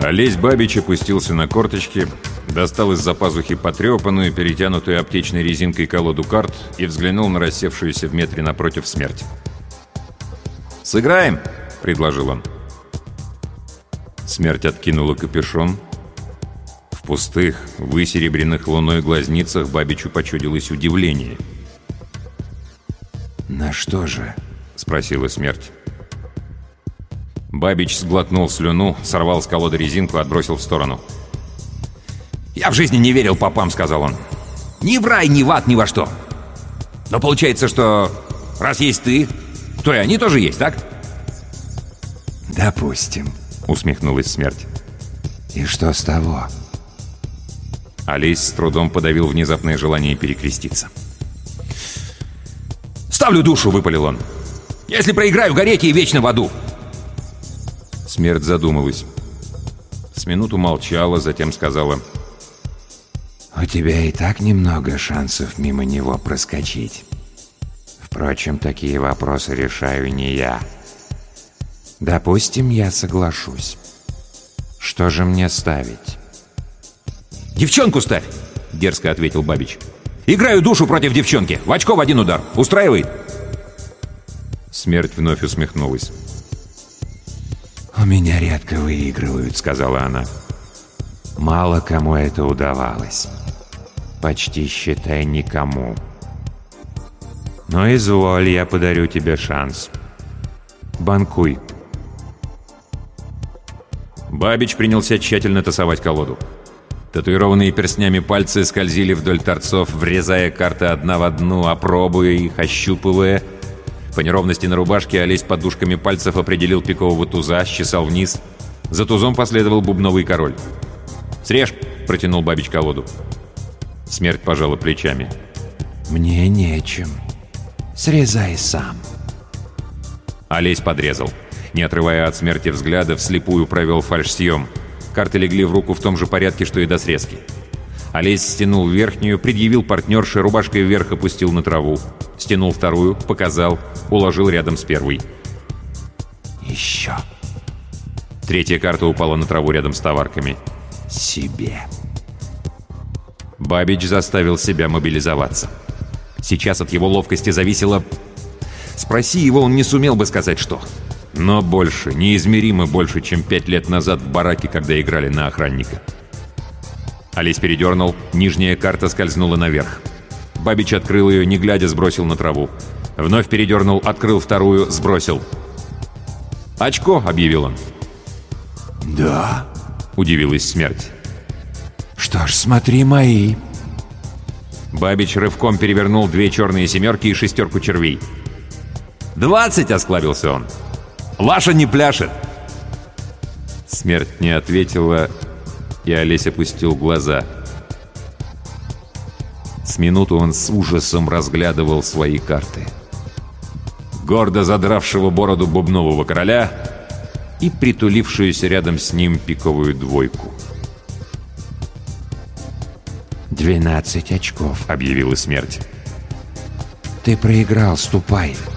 Олесь Бабич опустился на корточки, достал из-за пазухи потрепанную, перетянутую аптечной резинкой колоду карт и взглянул на рассевшуюся в метре напротив смерть. «Сыграем?» — предложил он. Смерть откинула капюшон. В пустых, высеребренных луной глазницах Бабичу почудилось удивление. «На что же?» — спросила смерть. Бабич сглотнул слюну, сорвал с колоды резинку, отбросил в сторону. «Я в жизни не верил попам», — сказал он. «Ни в рай, ни в ад, ни во что. Но получается, что раз есть ты, то и они тоже есть, так?» «Допустим», — усмехнулась смерть. «И что с того?» Олесь с трудом подавил внезапное желание перекреститься. «Ставлю душу», — выпалил он. «Если проиграю, гореть и вечно в аду». Смерть задумалась. С минуту молчала, затем сказала: «У тебя и так немного шансов мимо него проскочить. Впрочем, такие вопросы решаю не я. Допустим, я соглашусь. Что же мне ставить?» «Девчонку ставь», — дерзко ответил Бабич. «Играю душу против девчонки. В очко в один удар. Устраивает?» Смерть вновь усмехнулась. «У меня редко выигрывают», — сказала она. «Мало кому это удавалось. Почти, считай, никому. Но изволь, я подарю тебе шанс. Банкуй». Бабич принялся тщательно тасовать колоду. Татуированные перстнями пальцы скользили вдоль торцов, врезая карты одна в одну, опробуя их, ощупывая. По неровности на рубашке Олесь подушками пальцев определил пикового туза, счесал вниз. За тузом последовал бубновый король. «Срежь!» — протянул Бабич колоду. Смерть пожала плечами. «Мне нечем. Срезай сам». Олесь подрезал. Не отрывая от смерти взгляда, вслепую провел фальшсъем. Карты легли в руку в том же порядке, что и до срезки. Олесь стянул верхнюю, предъявил партнерше, рубашкой вверх опустил на траву. Стянул вторую, показал, уложил рядом с первой. «Еще». Третья карта упала на траву рядом с товарками. «Себе». Бабич заставил себя мобилизоваться. Сейчас от его ловкости зависело... Спроси его, он не сумел бы сказать, что. Но больше, неизмеримо больше, чем 5 лет назад в бараке, когда играли на охранника. Олесь передернул, нижняя карта скользнула наверх. Бабич открыл ее, не глядя, сбросил на траву. Вновь передернул, открыл вторую, сбросил. «Очко!» — объявил он. «Да?» — удивилась смерть. «Что ж, смотри мои». Бабич рывком перевернул 2 черные семерки и 6 червей. «20!» — осклабился он. «Ваша не пляшет!» Смерть не ответила, и Олесь опустил глаза. С минуту он с ужасом разглядывал свои карты. Гордо задравшего бороду бубнового короля и притулившуюся рядом с ним пиковую двойку. 12 очков, — объявила смерть. «Ты проиграл, ступай».